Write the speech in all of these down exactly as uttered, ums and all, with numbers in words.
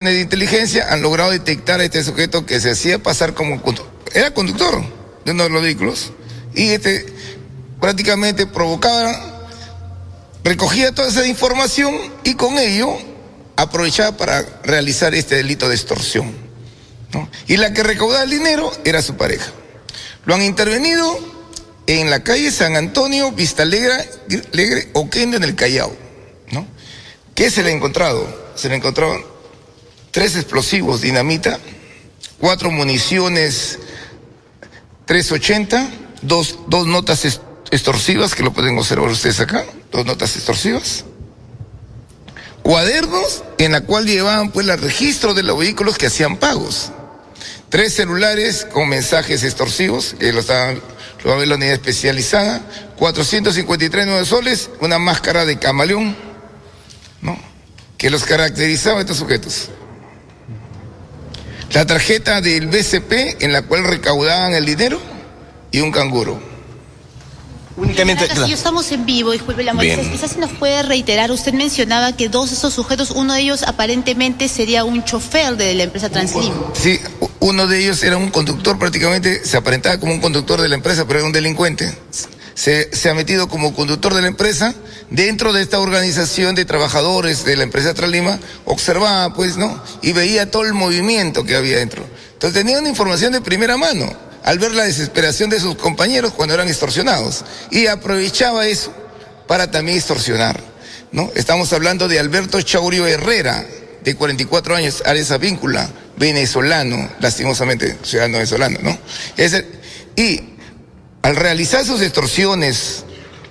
investigaciones de inteligencia han logrado detectar a este sujeto que se hacía pasar como conductor. Era conductor de uno de los vehículos y este prácticamente provocaba, recogía toda esa información y con ello aprovechaba para realizar este delito de extorsión, ¿no? Y la que recaudaba el dinero era su pareja. Lo han intervenido en la calle San Antonio, Vista Alegre, Alegre Oquendo, en el Callao, ¿no? ¿Qué se le ha encontrado? Se le encontraron tres explosivos, dinamita, cuatro municiones trescientos ochenta, dos, dos notas extorsivas, que lo pueden observar ustedes acá, dos notas extorsivas, cuadernos en la cual llevaban pues el registro de los vehículos que hacían pagos, tres celulares con mensajes extorsivos, que lo, estaban, lo va a ver la unidad especializada, cuatrocientos cincuenta y tres nueve soles, una máscara de camaleón, ¿no?, que los caracterizaba a estos sujetos. La tarjeta del B C P en la cual recaudaban el dinero y un canguro. Únicamente, claro. Si estamos en vivo, disculpe la molestia, quizás se nos puede reiterar, usted mencionaba que dos de esos sujetos, uno de ellos aparentemente sería un chofer de la empresa Translim. Sí, uno de ellos era un conductor, prácticamente se aparentaba como un conductor de la empresa, pero era un delincuente. Se, se ha metido como conductor de la empresa dentro de esta organización de trabajadores de la empresa Translima, observaba pues, ¿no?, y veía todo el movimiento que había dentro. Entonces tenía una información de primera mano al ver la desesperación de sus compañeros cuando eran extorsionados y aprovechaba eso para también extorsionar, ¿no? Estamos hablando de Alberto Chaurio Herrera, de cuarenta y cuatro años, Ares Avíncula, venezolano, lastimosamente ciudadano venezolano, ¿no? Ese, y al realizar sus extorsiones,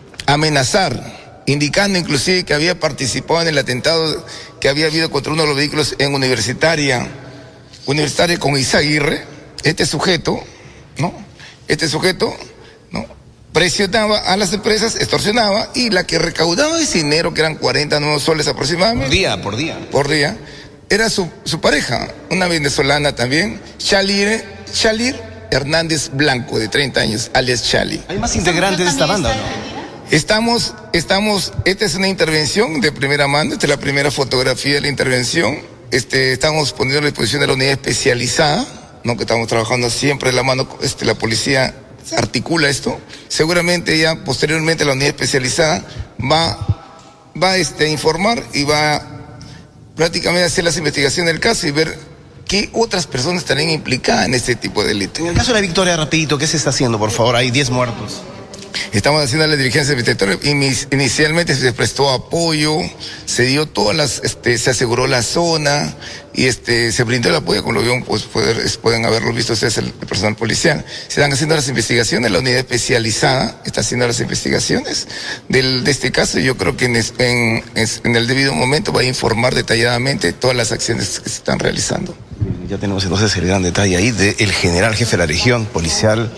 amenazar, indicando inclusive que había participado en el atentado que había habido contra uno de los vehículos en Universitaria, Universitaria con Izaguirre, este sujeto, ¿no? Este sujeto, ¿no?, presionaba a las empresas, extorsionaba, y la que recaudaba ese dinero, que eran cuarenta nuevos soles aproximadamente. Por día, por día. Por día, era su, su pareja, una venezolana también, Chalir, Chalir Hernández Blanco, de treinta años, alias Chali. ¿Hay más integrantes de esta banda, no? Estamos, estamos, esta es una intervención de primera mano, esta es la primera fotografía de la intervención. Este, estamos poniendo a disposición de la unidad especializada, ¿no?, que estamos trabajando siempre de la mano, este, la policía articula esto. Seguramente ya posteriormente la unidad especializada va, va este, a informar y va prácticamente a hacer las investigaciones del caso y ver qué otras personas estarían implicadas en este tipo de delito. En el caso de la Victoria, rapidito, ¿qué se está haciendo, por favor? Hay diez muertos. Estamos haciendo la diligencia investigadora. Inicialmente se prestó apoyo, se dio todas las, este, se aseguró la zona y este, se brindó el apoyo, como lo vieron, pues poder, pueden haberlo visto ustedes, el, el personal policial. Se están haciendo las investigaciones, la unidad especializada está haciendo las investigaciones del, de este caso, y yo creo que en, en, en el debido momento va a informar detalladamente todas las acciones que se están realizando. Ya tenemos entonces el gran detalle ahí del general jefe de la región policial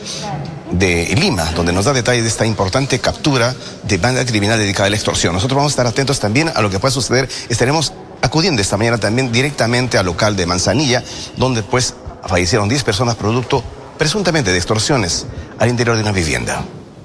de Lima, donde nos da detalles de esta importante captura de banda criminal dedicada a la extorsión. Nosotros vamos a estar atentos también a lo que pueda suceder. Estaremos acudiendo esta mañana también directamente al local de Manzanilla, donde pues fallecieron diez personas producto presuntamente de extorsiones al interior de una vivienda.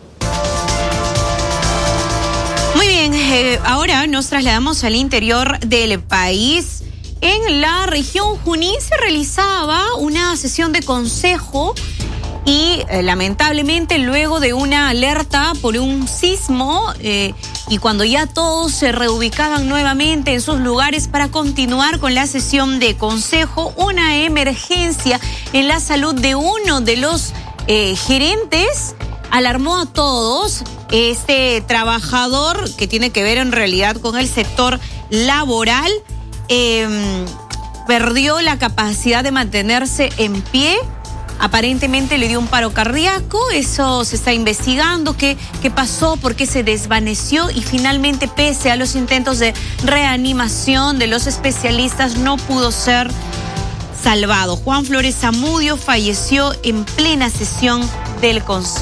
Muy bien, eh, ahora nos trasladamos al interior del país. En la región Junín se realizaba una sesión de consejo y eh, lamentablemente luego de una alerta por un sismo eh, y cuando ya todos se reubicaban nuevamente en sus lugares para continuar con la sesión de consejo, una emergencia en la salud de uno de los eh, gerentes alarmó a todos. Este trabajador, que tiene que ver en realidad con el sector laboral, eh, perdió la capacidad de mantenerse en pie. Aparentemente le dio un paro cardíaco, eso se está investigando, qué, qué pasó, por qué se desvaneció y finalmente, pese a los intentos de reanimación de los especialistas, no pudo ser salvado. Juan Flores Zamudio falleció en plena sesión del Consejo.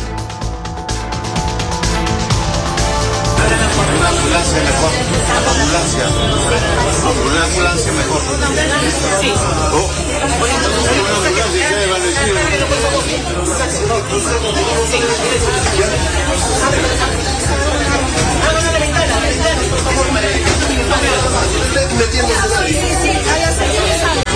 Una ambulancia mejor. Ambulancia. Una ambulancia mejor. Sí. Oh. Una ambulancia ya desvanecido. Sí.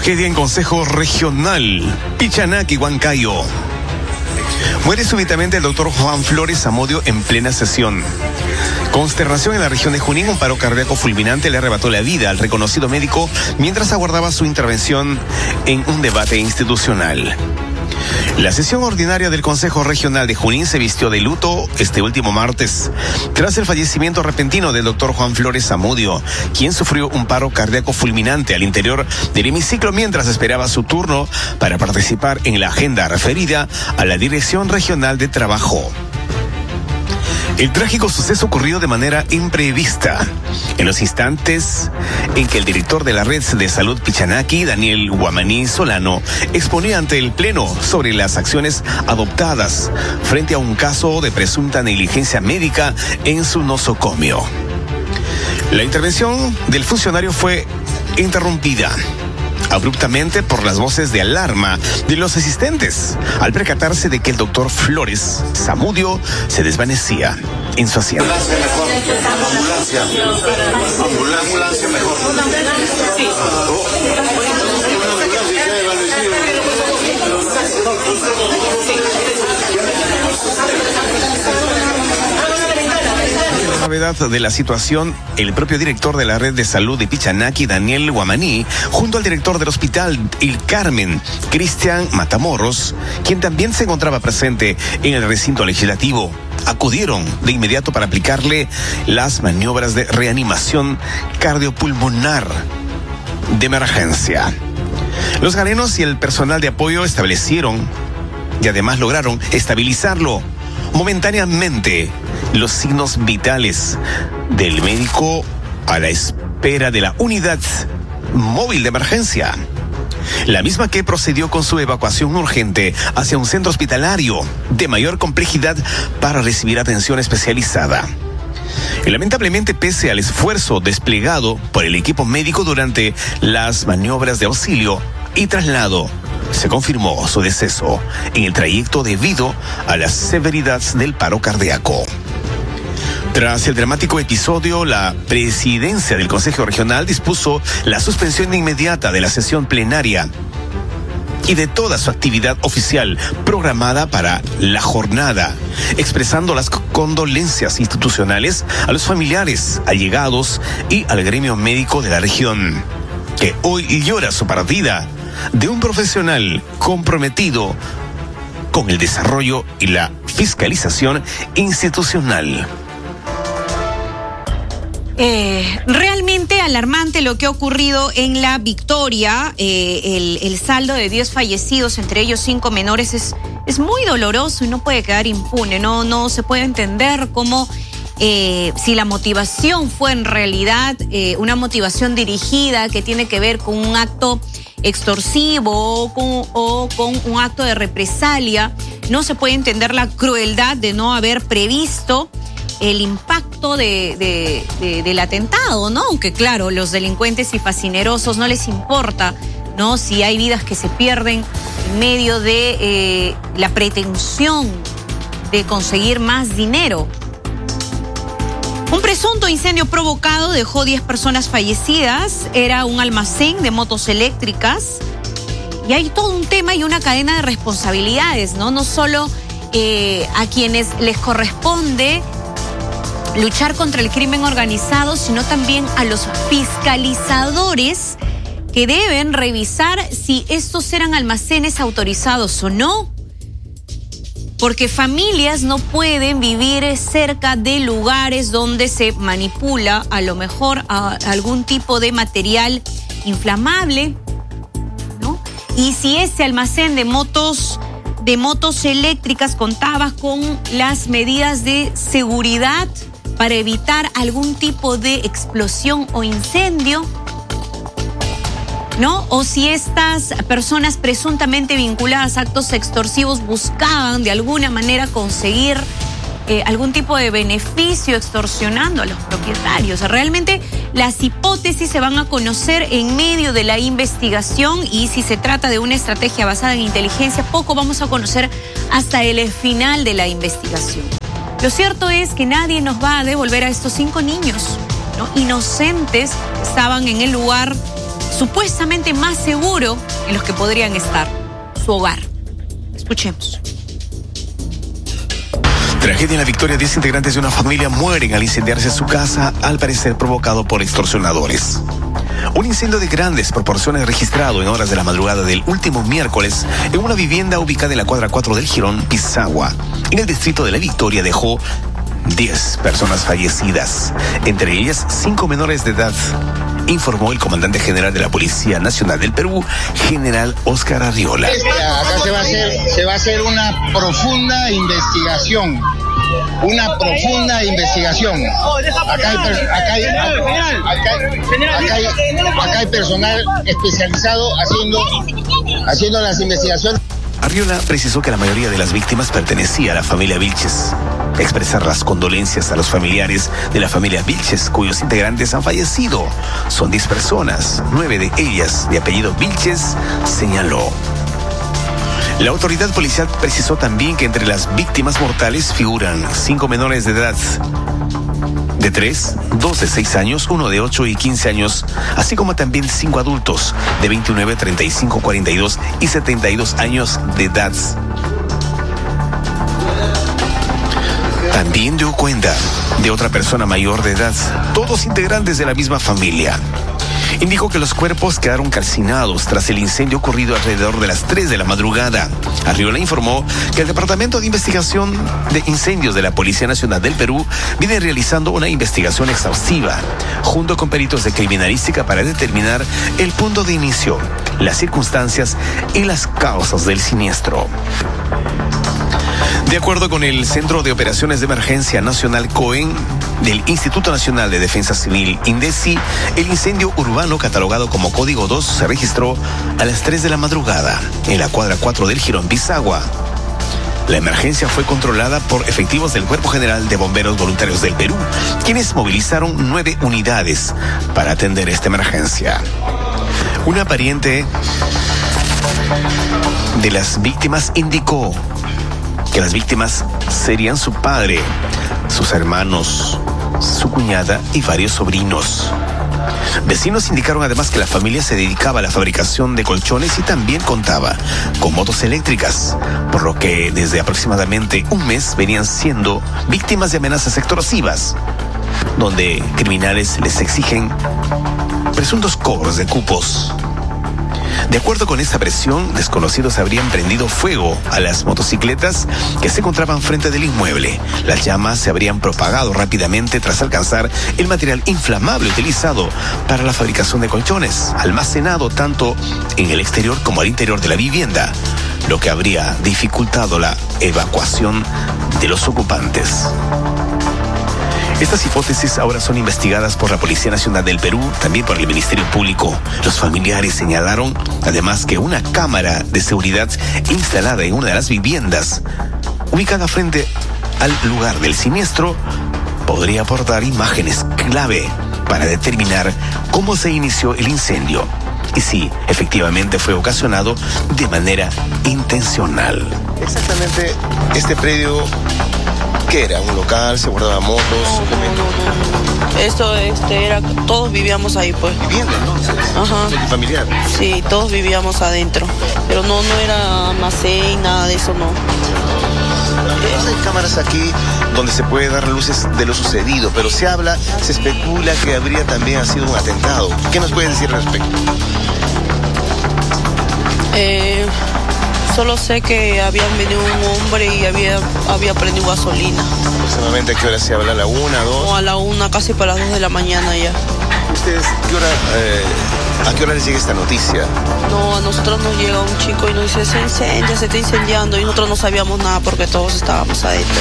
Tragedia en Consejo Regional, Pichanaki, Huancayo. Muere súbitamente el doctor Juan Flores Zamudio en plena sesión. Consternación en la región de Junín, un paro cardíaco fulminante le arrebató la vida al reconocido médico mientras aguardaba su intervención en un debate institucional. La sesión ordinaria del Consejo Regional de Junín se vistió de luto este último martes, tras el fallecimiento repentino del doctor Juan Flores Zamudio, quien sufrió un paro cardíaco fulminante al interior del hemiciclo mientras esperaba su turno para participar en la agenda referida a la Dirección Regional de Trabajo. El trágico suceso ocurrió de manera imprevista, en los instantes en que el director de la Red de Salud Pichanaki, Daniel Guamaní Solano, exponía ante el Pleno sobre las acciones adoptadas frente a un caso de presunta negligencia médica en su nosocomio. La intervención del funcionario fue interrumpida abruptamente por las voces de alarma de los asistentes, al percatarse de que el doctor Flores Zamudio se desvanecía en su asiento. Ambulancia mejor. Ambulancia. Ambulancia, ambulancia mejor. Sí. Oh. Una ambulancia se ha desvanecido. La gravedad de la situación, el propio director de la Red de Salud de Pichanaki, Daniel Guamaní, junto al director del Hospital El Carmen, Cristian Matamoros, quien también se encontraba presente en el recinto legislativo, acudieron de inmediato para aplicarle las maniobras de reanimación cardiopulmonar de emergencia. Los garenos y el personal de apoyo establecieron y además lograron estabilizarlo momentáneamente los signos vitales del médico a la espera de la unidad móvil de emergencia, la misma que procedió con su evacuación urgente hacia un centro hospitalario de mayor complejidad para recibir atención especializada. Y lamentablemente, pese al esfuerzo desplegado por el equipo médico durante las maniobras de auxilio y traslado, se confirmó su deceso en el trayecto debido a la severidad del paro cardíaco. Tras el dramático episodio, la presidencia del Consejo Regional dispuso la suspensión inmediata de la sesión plenaria y de toda su actividad oficial programada para la jornada, expresando las condolencias institucionales a los familiares, allegados y al gremio médico de la región, que hoy llora su partida de un profesional comprometido con el desarrollo y la fiscalización institucional. Eh, realmente alarmante lo que ha ocurrido en La Victoria. Eh, el, el saldo de diez fallecidos, entre ellos cinco menores, es, es muy doloroso y no puede quedar impune. No, no se puede entender cómo, eh, si la motivación fue en realidad eh, una motivación dirigida que tiene que ver con un acto extorsivo o con, o con un acto de represalia. No se puede entender la crueldad de no haber previsto el impacto de, de, de, del atentado, ¿no? Aunque claro, los delincuentes y fascinerosos no les importa, ¿no? Si hay vidas que se pierden en medio de eh, la pretensión de conseguir más dinero. Un presunto incendio provocado dejó diez personas fallecidas. Era un almacén de motos eléctricas. Y hay todo un tema y una cadena de responsabilidades, ¿no? No solo eh, a quienes les corresponde luchar contra el crimen organizado, sino también a los fiscalizadores que deben revisar si estos eran almacenes autorizados o no. Porque familias no pueden vivir cerca de lugares donde se manipula a lo mejor a algún tipo de material inflamable, ¿no? Y si ese almacén de motos, de motos eléctricas contaba con las medidas de seguridad para evitar algún tipo de explosión o incendio, ¿no? O si estas personas presuntamente vinculadas a actos extorsivos buscaban de alguna manera conseguir eh, algún tipo de beneficio extorsionando a los propietarios. Realmente las hipótesis se van a conocer en medio de la investigación, y si se trata de una estrategia basada en inteligencia, poco vamos a conocer hasta el final de la investigación. Lo cierto es que nadie nos va a devolver a estos cinco niños, ¿no? Inocentes, estaban en el lugar supuestamente más seguro en los que podrían estar, su hogar. Escuchemos. Tragedia en La Victoria. Diez integrantes de una familia mueren al incendiarse su casa, al parecer provocado por extorsionadores. Un incendio de grandes proporciones registrado en horas de la madrugada del último miércoles en una vivienda ubicada en la cuadra cuatro del Jirón, Pisagua, en el distrito de La Victoria, dejó diez personas fallecidas, entre ellas cinco menores de edad, informó el comandante general de la Policía Nacional del Perú, general Oscar Arriola. Acá se va a hacer, se va a hacer una profunda investigación. Una profunda investigación. Acá hay, acá hay, acá hay, acá hay, acá hay personal especializado haciendo, haciendo las investigaciones. Arriola precisó que la mayoría de las víctimas pertenecía a la familia Vilches. Expresar las condolencias a los familiares de la familia Vilches, cuyos integrantes han fallecido. Son diez personas, nueve de ellas de apellido Vilches, señaló. La autoridad policial precisó también que entre las víctimas mortales figuran cinco menores de edad, de tres, dos de seis años, uno de ocho y quince años, así como también cinco adultos de veintinueve, treinta y cinco, cuarenta y dos y setenta y dos años de edad. También dio cuenta de otra persona mayor de edad, todos integrantes de la misma familia. Indicó que los cuerpos quedaron calcinados tras el incendio ocurrido alrededor de las tres de la madrugada. Arriola informó que el Departamento de Investigación de Incendios de la Policía Nacional del Perú viene realizando una investigación exhaustiva, junto con peritos de criminalística, para determinar el punto de inicio, las circunstancias y las causas del siniestro. De acuerdo con el Centro de Operaciones de Emergencia Nacional COEN del Instituto Nacional de Defensa Civil, INDECI, el incendio urbano catalogado como Código dos se registró a las tres de la madrugada en la cuadra cuatro del Jirón, Pisagua. La emergencia fue controlada por efectivos del Cuerpo General de Bomberos Voluntarios del Perú, quienes movilizaron nueve unidades para atender esta emergencia. Una pariente de las víctimas indicó que las víctimas serían su padre, sus hermanos, su cuñada y varios sobrinos. Vecinos indicaron además que la familia se dedicaba a la fabricación de colchones y también contaba con motos eléctricas, por lo que desde aproximadamente un mes venían siendo víctimas de amenazas extorsivas, donde criminales les exigen presuntos cobros de cupos. De acuerdo con esta presión, desconocidos habrían prendido fuego a las motocicletas que se encontraban frente del inmueble. Las llamas se habrían propagado rápidamente tras alcanzar el material inflamable utilizado para la fabricación de colchones, almacenado tanto en el exterior como al interior de la vivienda, lo que habría dificultado la evacuación de los ocupantes. Estas hipótesis ahora son investigadas por la Policía Nacional del Perú, también por el Ministerio Público. Los familiares señalaron además que una cámara de seguridad instalada en una de las viviendas, ubicada frente al lugar del siniestro, podría aportar imágenes clave para determinar cómo se inició el incendio y si efectivamente fue ocasionado de manera intencional. Exactamente, este predio, ¿qué era? ¿Un local? ¿Se guardaban motos? No, no, no, no. Esto este, era, todos vivíamos ahí, pues. ¿Vivienda entonces? Ajá. ¿Familiar? Sí, todos vivíamos adentro. Pero no, no era almacén, nada de eso, no. Hay cámaras aquí donde se puede dar luces de lo sucedido, pero se habla, se especula que habría también sido un atentado. ¿Qué nos puede decir al respecto? Eh, solo sé que había venido un hombre y había, había prendido gasolina. ¿Aproximadamente a qué hora se habla? ¿A la una, dos? No, a la una, casi para las dos de la mañana ya. ¿Ustedes qué hora, eh, a qué hora les llega esta noticia? No, a nosotros nos llega un chico y nos dice, se incendia, se está incendiando, y nosotros no sabíamos nada porque todos estábamos adentro.